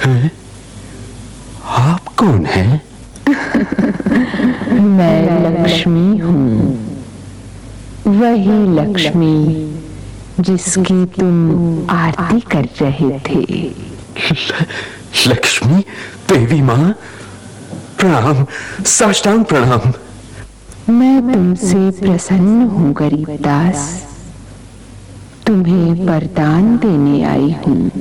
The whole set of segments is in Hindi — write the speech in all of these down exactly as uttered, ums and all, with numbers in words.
हैं? आप कौन हैं? मैं लक्ष्मी हूँ, वही लक्ष्मी जिसकी तुम आरती कर रहे थे। ल, लक्ष्मी देवी माँ, प्रणाम, साष्टांग प्रणाम। मैं तुमसे प्रसन्न हूँ गरीबदास, तुम्हें वरदान देने आई हूँ।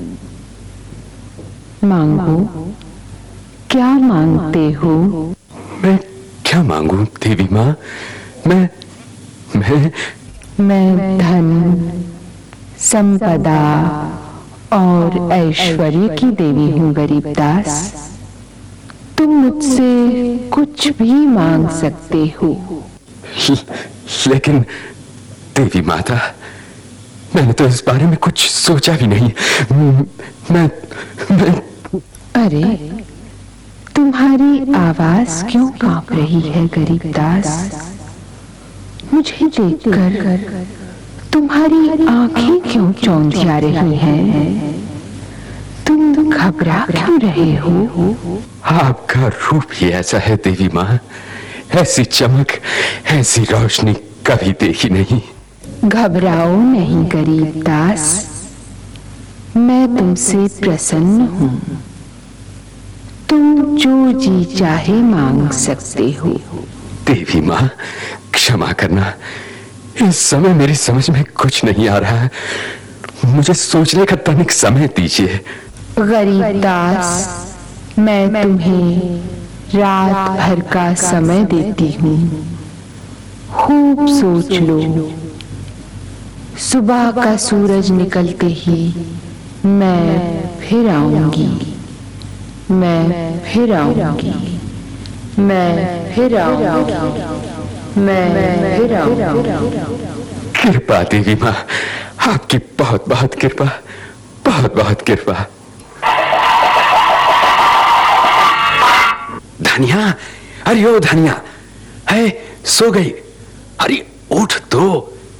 मांगो, क्या मांगते हो? मैं क्या मांगू देवी माँ? मैं मैं मैं धन, संपदा और ऐश्वर्य की देवी हूँ गरीबदास। तुम मुझसे कुछ भी मांग सकते हो। ल, लेकिन देवी माता, मैंने तो इस बारे में कुछ सोचा भी नहीं। मैं मैं अरे, तुम्हारी आवाज क्यों कांप रही है गरीबदास? मुझे देखकर तुम्हारी आंखें क्यों चौंधिया रही हैं? तुम घबरा क्यों रहे हो? आपका रूप ही ऐसा है देवी माँ, ऐसी चमक, ऐसी रोशनी कभी देखी नहीं। घबराओ नहीं गरीबदास, मैं तुमसे प्रसन्न हूँ। तुम जो जी चाहे मांग सकते हो। देवी माँ, क्षमा करना, इस समय मेरी समझ में कुछ नहीं आ रहा है। मुझे सोचने का तनिक समय दीजिए। गरीबदास, मैं तुम्हें रात भर का समय देती हूँ। खूब सोच लो। सुबह का सूरज निकलते ही मैं फिर आऊंगी, मैं फिर आऊंगी, मैं फिर आऊंगी, मैं फिर आऊंगी। कृपा देवी माँ, आपकी बहुत बहुत कृपा, बहुत बहुत कृपा। धनिया, अरे ओ धनिया, है सो गई? अरे उठ तो।